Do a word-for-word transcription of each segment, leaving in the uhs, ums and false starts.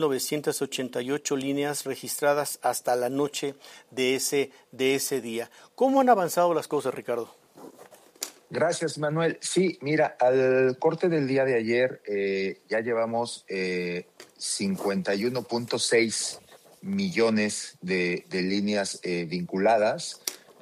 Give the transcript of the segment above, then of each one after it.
novecientas ochenta y ocho líneas registradas hasta la noche de ese, de ese día. ¿Cómo han avanzado las cosas, Ricardo? Gracias, Manuel. Sí, mira, al corte del día de ayer eh, ya llevamos eh, cincuenta y uno punto seis millones de, de líneas eh, vinculadas,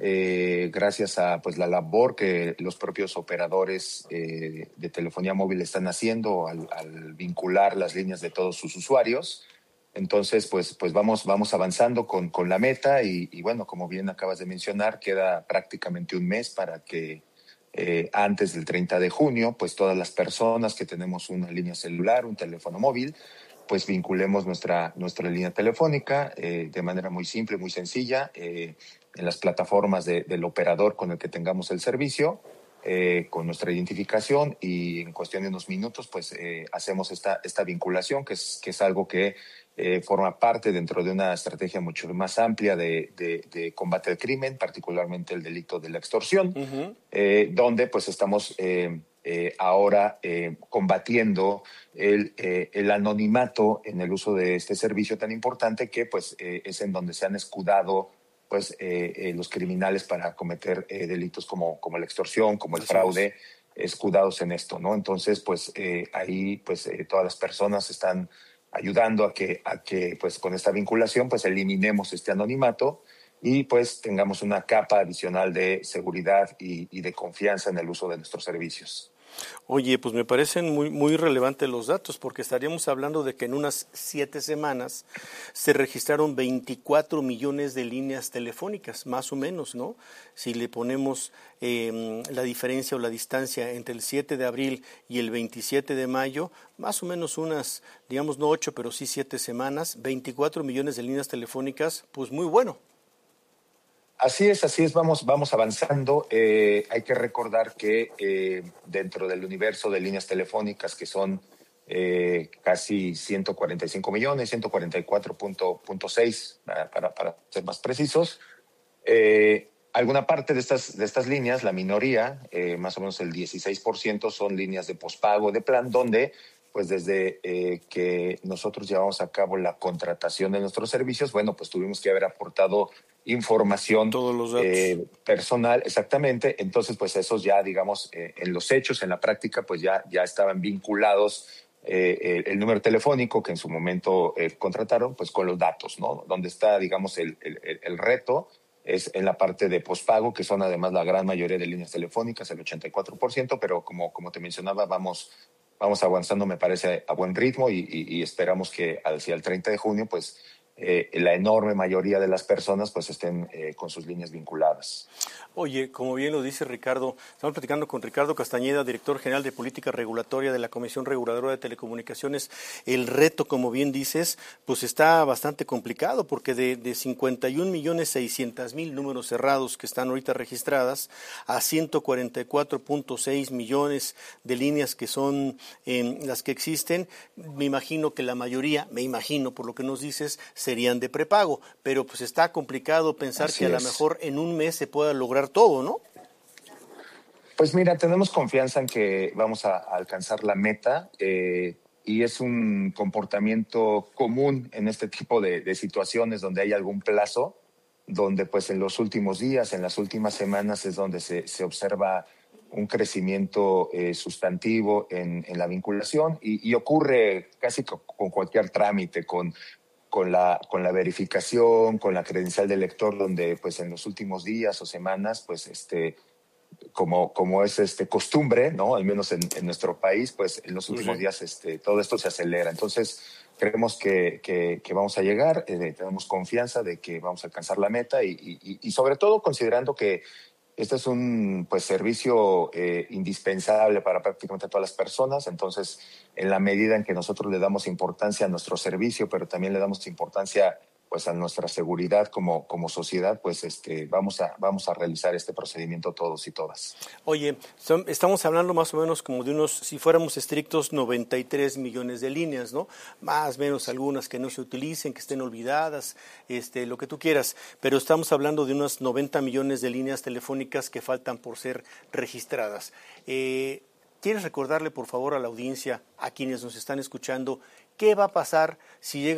eh, gracias a pues la labor que los propios operadores eh, de telefonía móvil están haciendo al, al vincular las líneas de todos sus usuarios. Entonces, pues, pues vamos, vamos avanzando con, con la meta y, y bueno, como bien acabas de mencionar, queda prácticamente un mes para que Eh, antes del treinta de junio, pues todas las personas que tenemos una línea celular, un teléfono móvil, pues vinculemos nuestra, nuestra línea telefónica eh, de manera muy simple, muy sencilla, eh, en las plataformas de, del operador con el que tengamos el servicio, eh, con nuestra identificación y en cuestión de unos minutos, pues eh, hacemos esta, esta vinculación, que es, que es algo que Eh, forma parte dentro de una estrategia mucho más amplia de, de, de combate al crimen, particularmente el delito de la extorsión, uh-huh. eh, donde pues estamos eh, eh, ahora eh, combatiendo el, eh, el anonimato en el uso de este servicio tan importante que pues eh, es en donde se han escudado pues eh, eh, los criminales para cometer eh, delitos como, como la extorsión, como el Así fraude, es. escudados en esto, ¿no? Entonces pues eh, ahí pues eh, todas las personas están ayudando a que, a que pues, con esta vinculación pues, eliminemos este anonimato y pues, tengamos una capa adicional de seguridad y, y de confianza en el uso de nuestros servicios. Oye, pues me parecen muy, muy relevantes los datos, porque estaríamos hablando de que en unas siete semanas se registraron veinticuatro millones de líneas telefónicas, más o menos, ¿no? Si le ponemos eh, la diferencia o la distancia entre el siete de abril y el veintisiete de mayo, más o menos unas, digamos, no ocho, pero sí siete semanas, veinticuatro millones de líneas telefónicas, pues muy bueno. Así es, así es, vamos, vamos avanzando. Eh, hay que recordar que eh, dentro del universo de líneas telefónicas, que son eh, casi ciento cuarenta y cinco millones, ciento cuarenta y cuatro punto seis, para, para ser más precisos, eh, alguna parte de estas, de estas líneas, la minoría, eh, más o menos el dieciséis por ciento, son líneas de pospago de plan, donde pues desde eh, que nosotros llevamos a cabo la contratación de nuestros servicios, bueno, pues tuvimos que haber aportado información Todos los datos. Eh, personal, exactamente. Entonces, pues esos ya, digamos, eh, en los hechos, en la práctica, pues ya, ya estaban vinculados eh, el, el número telefónico que en su momento eh, contrataron, pues con los datos, ¿no? Donde está, digamos, el, el, el reto es en la parte de pospago, que son además la gran mayoría de líneas telefónicas, el ochenta y cuatro por ciento, pero como, como te mencionaba, vamos... Vamos avanzando, me parece, a buen ritmo y, y, y esperamos que hacia el treinta de junio, pues, eh, la enorme mayoría de las personas, pues, estén eh, con sus líneas vinculadas. Oye, como bien lo dice Ricardo, estamos platicando con Ricardo Castañeda, director general de Política Regulatoria de la Comisión Reguladora de Telecomunicaciones. El reto, como bien dices, pues está bastante complicado porque de, de cincuenta y un millones seiscientos mil números cerrados que están ahorita registradas a ciento cuarenta y cuatro punto seis millones de líneas que son eh, las que existen, me imagino que la mayoría, me imagino por lo que nos dices, serían de prepago, pero pues está complicado pensar Así que a es. lo mejor en un mes se pueda lograr todo, ¿no? Pues mira, tenemos confianza en que vamos a, a alcanzar la meta eh, y es un comportamiento común en este tipo de, de situaciones donde hay algún plazo, donde pues en los últimos días, en las últimas semanas es donde se, se observa un crecimiento eh, sustantivo en, en la vinculación y, y ocurre casi con, con cualquier trámite, con, con, la, con la verificación, con la credencial del lector, donde pues en los últimos días o semanas pues este... Como, como es este costumbre, ¿no? Al menos en, en nuestro país, pues en los últimos sí. días este, todo esto se acelera. Entonces, creemos que, que, que vamos a llegar, eh, tenemos confianza de que vamos a alcanzar la meta y, y, y sobre todo considerando que este es un pues, servicio eh, indispensable para prácticamente todas las personas. Entonces, en la medida en que nosotros le damos importancia a nuestro servicio, pero también le damos importancia pues a nuestra seguridad como, como sociedad, pues este, vamos, a, vamos a realizar este procedimiento todos y todas. Oye, son, estamos hablando más o menos como de unos, si fuéramos estrictos, noventa y tres millones de líneas, ¿no? Más o menos algunas que no se utilicen, que estén olvidadas, este, lo que tú quieras, pero estamos hablando de unos noventa millones de líneas telefónicas que faltan por ser registradas. Eh, ¿Quieres recordarle, por favor, a la audiencia, a quienes nos están escuchando, ¿Qué va a pasar si llega